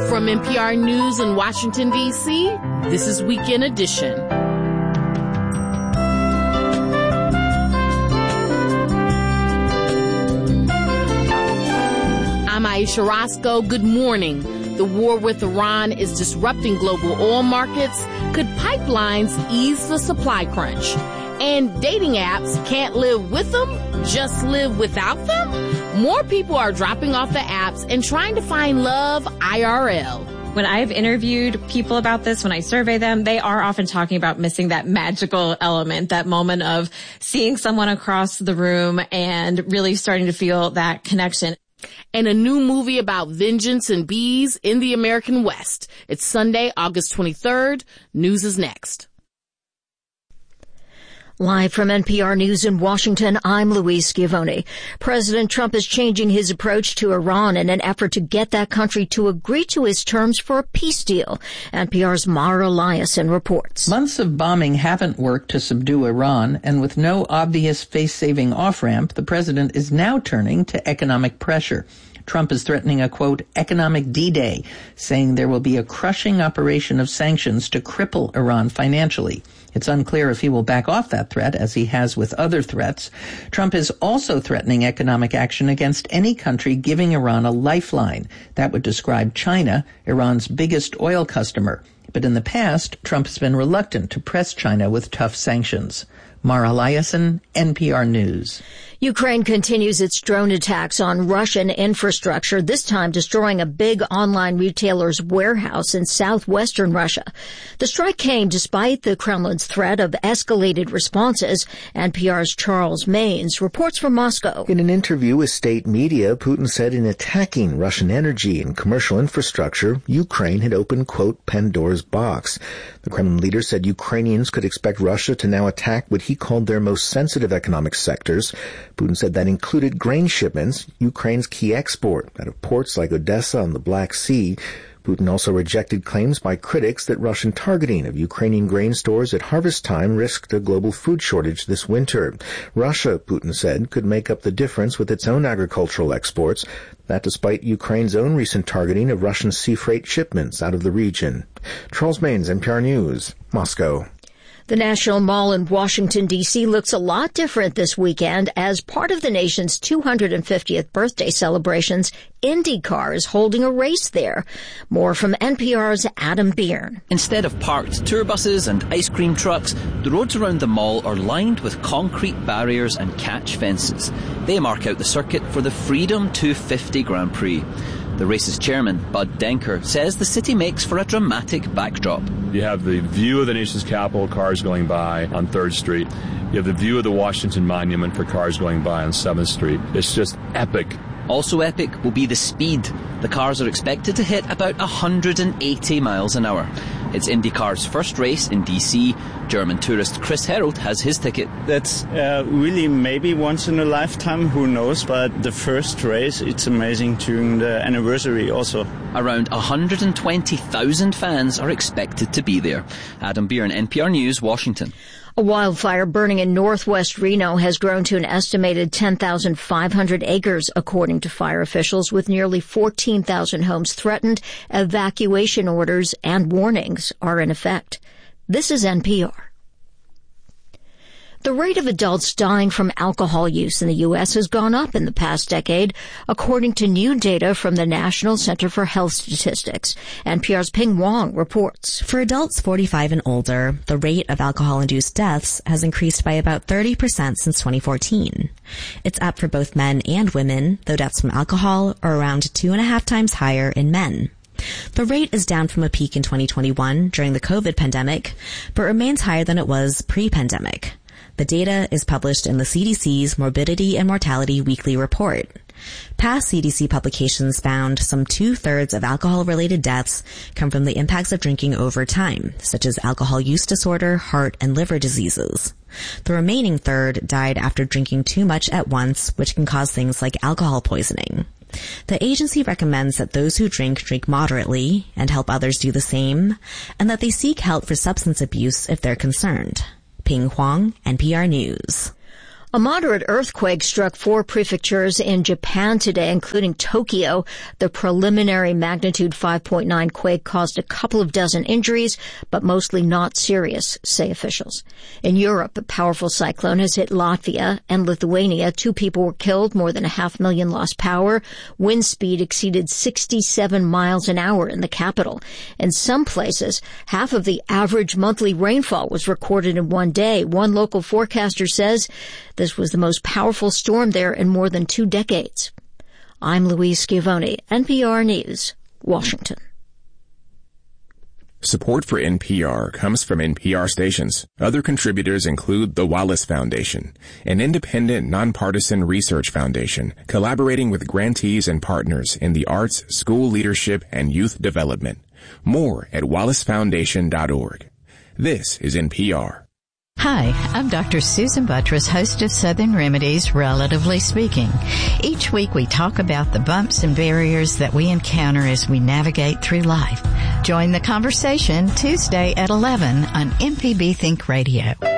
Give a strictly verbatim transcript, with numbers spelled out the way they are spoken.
From N P R News in Washington, D C, this is Weekend Edition. I'm Aisha Roscoe. Good morning. The war with Iran is disrupting global oil markets. Could pipelines ease the supply crunch? And dating apps can't live with them, just live without them? More people are dropping off the apps and trying to find love I R L. When I've interviewed people about this, when I survey them, they are often talking about missing that magical element, that moment of seeing someone across the room and really starting to feel that connection. And a new movie about vengeance and bees in the American West. It's Sunday, August twenty-third. News is next. Live from N P R News in Washington, I'm Louise Schiavone. President Trump is changing his approach to Iran in an effort to get that country to agree to his terms for a peace deal. N P R's Mara Eliason reports. Months of bombing haven't worked to subdue Iran, and with no obvious face-saving off-ramp, the president is now turning to economic pressure. Trump is threatening a, quote, economic D-Day, saying there will be a crushing operation of sanctions to cripple Iran financially. It's unclear if he will back off that threat, as he has with other threats. Trump is also threatening economic action against any country giving Iran a lifeline. That would describe China, Iran's biggest oil customer. But in the past, Trump has been reluctant to press China with tough sanctions. Mara Eliason, N P R News. Ukraine continues its drone attacks on Russian infrastructure, this time destroying a big online retailer's warehouse in southwestern Russia. The strike came despite the Kremlin's threat of escalated responses. N P R's Charles Maynes reports from Moscow. In an interview with state media, Putin said in attacking Russian energy and commercial infrastructure, Ukraine had opened, quote, Pandora's box. The Kremlin leader said Ukrainians could expect Russia to now attack what he called their most sensitive economic sectors. Putin said that included grain shipments, Ukraine's key export, out of ports like Odessa on the Black Sea. Putin also rejected claims by critics that Russian targeting of Ukrainian grain stores at harvest time risked a global food shortage this winter. Russia, Putin said, could make up the difference with its own agricultural exports, that despite Ukraine's own recent targeting of Russian sea freight shipments out of the region. Charles Maynes, N P R News, Moscow. The National Mall in Washington, D C looks a lot different this weekend as part of the nation's two hundred fiftieth birthday celebrations. IndyCar is holding a race there. More from N P R's Adam Byrne. Instead of parked tour buses and ice cream trucks, the roads around the mall are lined with concrete barriers and catch fences. They mark out the circuit for the Freedom two fifty Grand Prix. The race's chairman, Bud Denker, says the city makes for a dramatic backdrop. You have the view of the nation's capital, cars going by on third street. You have the view of the Washington Monument for cars going by on seventh street. It's just epic. Also epic will be the speed. The cars are expected to hit about one hundred eighty miles an hour. It's IndyCar's first race in D C. German tourist Chris Herold has his ticket. That's uh, really maybe once in a lifetime, who knows, but the first race, it's amazing during the anniversary also. Around one hundred twenty thousand fans are expected to be there. Adam Byrne, N P R News, Washington. A wildfire burning in northwest Reno has grown to an estimated ten thousand five hundred acres, according to fire officials, with nearly fourteen thousand homes threatened. Evacuation orders and warnings are in effect. This is N P R. The rate of adults dying from alcohol use in the U S has gone up in the past decade, according to new data from the National Center for Health Statistics. N P R's Ping Wong reports. For adults forty-five and older, the rate of alcohol-induced deaths has increased by about thirty percent since twenty fourteen. It's up for both men and women, though deaths from alcohol are around two and a half times higher in men. The rate is down from a peak in twenty twenty-one during the COVID pandemic, but remains higher than it was pre-pandemic. The data is published in the C D C's Morbidity and Mortality Weekly Report. Past C D C publications found some two-thirds of alcohol-related deaths come from the impacts of drinking over time, such as alcohol use disorder, heart, and liver diseases. The remaining third died after drinking too much at once, which can cause things like alcohol poisoning. The agency recommends that those who drink drink moderately and help others do the same, and that they seek help for substance abuse if they're concerned. Ping Huang, N P R News. A moderate earthquake struck four prefectures in Japan today, including Tokyo. The preliminary magnitude five point nine quake caused a couple of dozen injuries, but mostly not serious, say officials. In Europe, a powerful cyclone has hit Latvia and Lithuania. Two people were killed, more than a half million lost power. Wind speed exceeded sixty-seven miles an hour in the capital. In some places, half of the average monthly rainfall was recorded in one day. One local forecaster says this was the most powerful storm there in more than two decades. I'm Louise Schiavone, N P R News, Washington. Support for N P R comes from N P R stations. Other contributors include the Wallace Foundation, an independent, nonpartisan research foundation collaborating with grantees and partners in the arts, school leadership, and youth development. More at wallace foundation dot org. This is N P R. Hi, I'm Doctor Susan Buttress, host of Southern Remedies, Relatively Speaking. Each week we talk about the bumps and barriers that we encounter as we navigate through life. Join the conversation Tuesday at eleven on M P B Think Radio.